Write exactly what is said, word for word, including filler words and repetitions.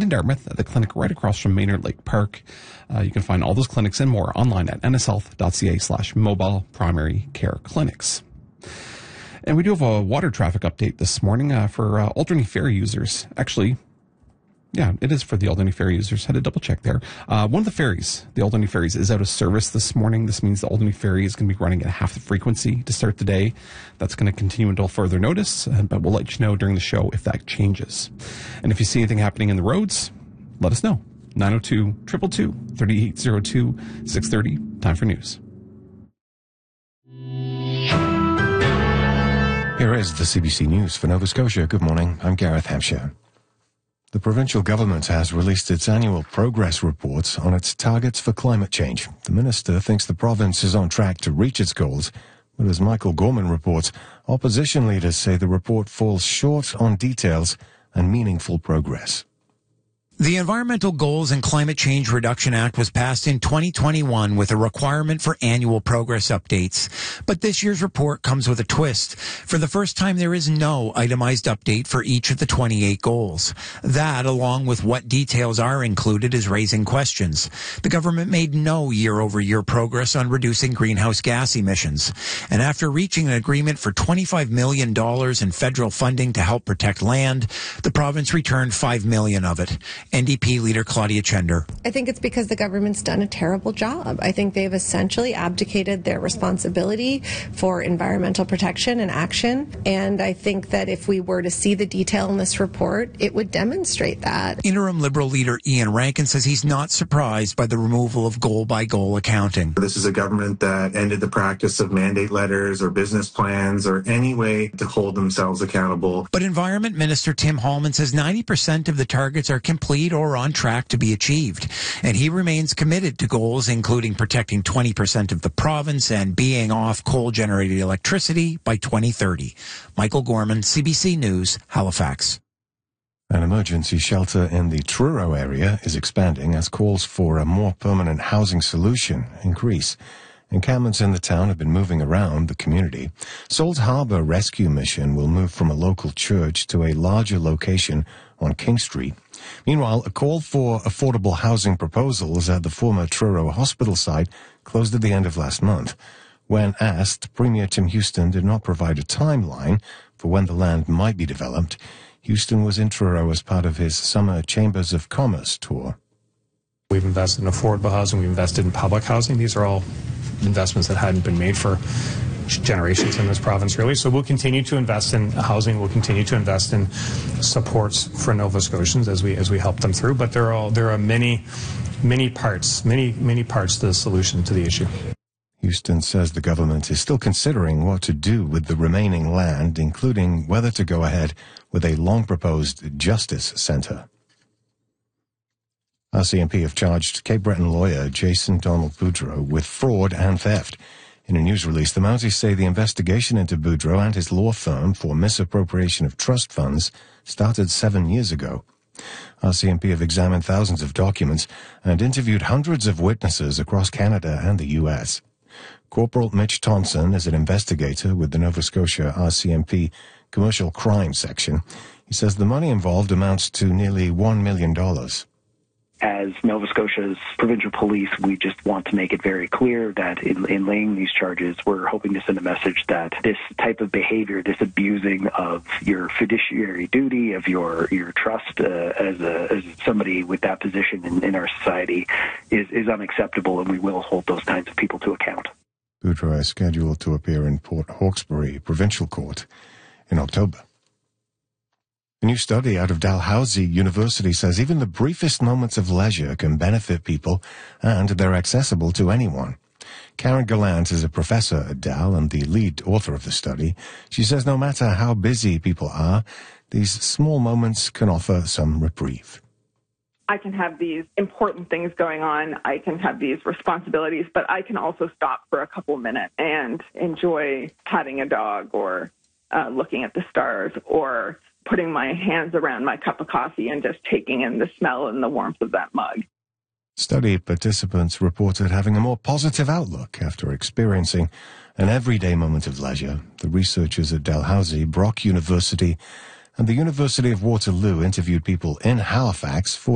in Dartmouth at the clinic right across from Maynard Lake Park. Uh, you can find all those clinics and more online at nshealth.ca slash mobile primary care clinics. And we do have a water traffic update this morning uh, for uh, Alderney Ferry users. Actually, yeah, it is for the Alderney Ferry users. Had to double check there. Uh, one of the ferries, the Alderney Ferries, is out of service this morning. This means the Alderney Ferry is going to be running at half the frequency to start the day. That's going to continue until further notice, uh, but we'll let you know during the show if that changes. And if you see anything happening in the roads, let us know. nine oh two, two two two, three eight oh two, six thirty. Time for news. Here is the C B C News for Nova Scotia. Good morning. I'm Gareth Hampshire. The provincial government has released its annual progress reports on its targets for climate change. The minister thinks the province is on track to reach its goals, but as Michael Gorman reports, opposition leaders say the report falls short on details and meaningful progress. The Environmental Goals and Climate Change Reduction Act was passed in twenty twenty-one with a requirement for annual progress updates. But this year's report comes with a twist. For the first time, there is no itemized update for each of the twenty-eight goals. That, along with what details are included, is raising questions. The government made no year-over-year progress on reducing greenhouse gas emissions. And after reaching an agreement for twenty-five million dollars in federal funding to help protect land, the province returned five million dollars of it. N D P leader Claudia Chender. I think it's because the government's done a terrible job. I think they've essentially abdicated their responsibility for environmental protection and action. And I think that if we were to see the detail in this report, it would demonstrate that. Interim Liberal leader Ian Rankin says he's not surprised by the removal of goal-by-goal accounting. This is a government that ended the practice of mandate letters or business plans or any way to hold themselves accountable. But Environment Minister Tim Hallman says ninety percent of the targets are complete or on track to be achieved. And he remains committed to goals including protecting twenty percent of the province and being off coal-generated electricity by twenty thirty. Michael Gorman, C B C News, Halifax. An emergency shelter in the Truro area is expanding as calls for a more permanent housing solution increase. Encampments in the town have been moving around the community. Salt Harbour Rescue Mission will move from a local church to a larger location on King Street. Meanwhile, a call for affordable housing proposals at the former Truro Hospital site closed at the end of last month. When asked, Premier Tim Houston did not provide a timeline for when the land might be developed. Houston was in Truro as part of his summer Chambers of Commerce tour. We've invested in affordable housing. We've invested in public housing. These are all investments that hadn't been made for generations in this province, really. So we'll continue to invest in housing. We'll continue to invest in supports for Nova Scotians as we as we help them through. But there are all, there are many, many parts, many many parts to the solution to the issue. Houston says the government is still considering what to do with the remaining land, including whether to go ahead with a long-proposed justice centre. R C M P have charged Cape Breton lawyer Jason Donald Boudreau with fraud and theft. In a news release, the Mounties say the investigation into Boudreau and his law firm for misappropriation of trust funds started seven years ago. R C M P have examined thousands of documents and interviewed hundreds of witnesses across Canada and the U S. Corporal Mitch Thompson is an investigator with the Nova Scotia R C M P Commercial Crime Section. He says the money involved amounts to nearly one million dollars. As Nova Scotia's provincial police, we just want to make it very clear that in, in laying these charges, we're hoping to send a message that this type of behavior, this abusing of your fiduciary duty, of your your trust uh, as, a, as somebody with that position in, in our society is, is unacceptable, and we will hold those kinds of people to account. Boudreau is scheduled to appear in Port Hawkesbury Provincial Court in October. A new study out of Dalhousie University says even the briefest moments of leisure can benefit people, and they're accessible to anyone. Karen Gallant is a professor at Dal and the lead author of the study. She says no matter how busy people are, these small moments can offer some reprieve. I can have these important things going on. I can have these responsibilities, but I can also stop for a couple minutes and enjoy patting a dog or uh, looking at the stars or putting my hands around my cup of coffee and just taking in the smell and the warmth of that mug. Study participants reported having a more positive outlook after experiencing an everyday moment of leisure. The researchers at Dalhousie, Brock University, and the University of Waterloo interviewed people in Halifax for